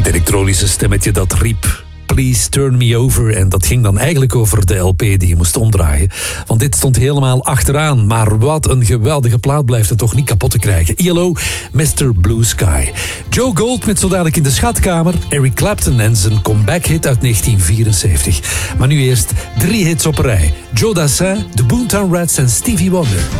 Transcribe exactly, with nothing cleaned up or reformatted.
elektronische stemmetje dat riep Please Turn Me Over. En dat ging dan eigenlijk over de L P die je moest omdraaien. Want dit stond helemaal achteraan. Maar wat een geweldige plaat, blijft het toch niet kapot te krijgen. I L O, mister Blue Sky. Joe Gold met zo dadelijk in de schatkamer. Eric Clapton en zijn comeback hit uit negentien vierenzeventig. Maar nu eerst drie hits op een rij. Joe Dassin, de Boomtown Rats en Stevie Wonder.